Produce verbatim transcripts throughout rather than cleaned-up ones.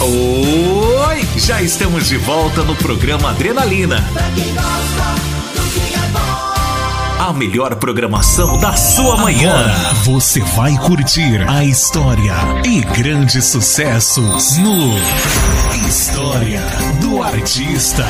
Oi! Já estamos de volta no programa Adrenalina. A melhor programação da sua manhã. Agora você vai curtir a história e grandes sucessos no História do Artista.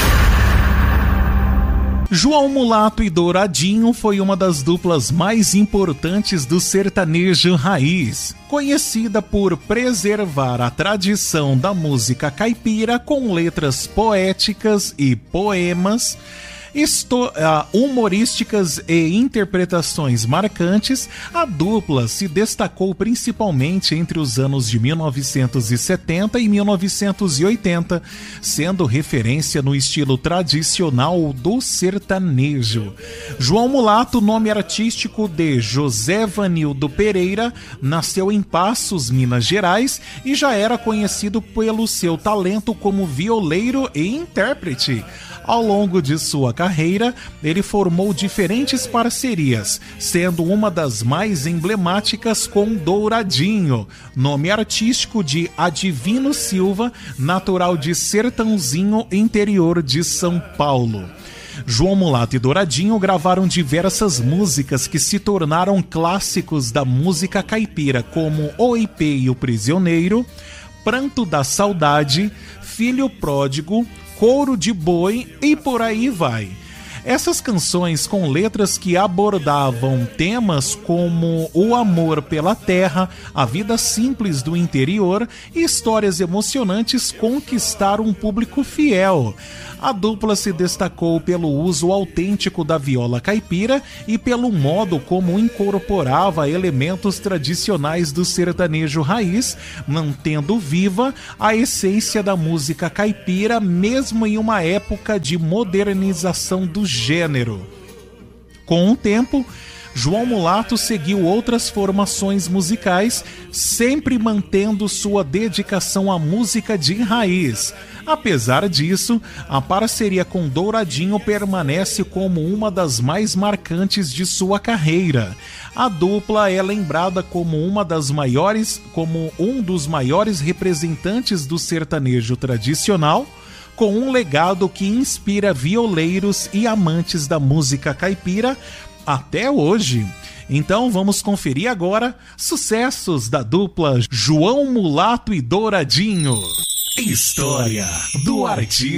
João Mulato e Douradinho foi uma das duplas mais importantes do sertanejo raiz, conhecida por preservar a tradição da música caipira com letras poéticas e poemas, Esto, uh, humorísticas e interpretações marcantes. A dupla se destacou principalmente entre os anos de mil novecentos e setenta e mil novecentos e oitenta, sendo referência no estilo tradicional do sertanejo. João Mulato, nome artístico de José Vanildo Pereira, nasceu em Passos, Minas Gerais, e já era conhecido pelo seu talento como violeiro e intérprete. Ao longo de sua carreira, ele formou diferentes parcerias, sendo uma das mais emblemáticas com Douradinho, nome artístico de Adivino Silva, natural de Sertãozinho, interior de São Paulo. João Mulato e Douradinho gravaram diversas músicas que se tornaram clássicos da música caipira, como O I P e o Prisioneiro, Pranto da Saudade, Filho Pródigo, Couro de Boi e por aí vai. Essas canções com letras que abordavam temas como o amor pela terra, a vida simples do interior e histórias emocionantes conquistaram um público fiel. A dupla se destacou pelo uso autêntico da viola caipira e pelo modo como incorporava elementos tradicionais do sertanejo raiz, mantendo viva a essência da música caipira, mesmo em uma época de modernização do gênero. Com o tempo, João Mulato seguiu outras formações musicais, sempre mantendo sua dedicação à música de raiz. Apesar disso, a parceria com Douradinho permanece como uma das mais marcantes de sua carreira. A dupla é lembrada como uma das maiores, como um dos maiores representantes do sertanejo tradicional, com um legado que inspira violeiros e amantes da música caipira até hoje. Então vamos conferir agora sucessos da dupla João Mulato e Douradinho. História do Artista.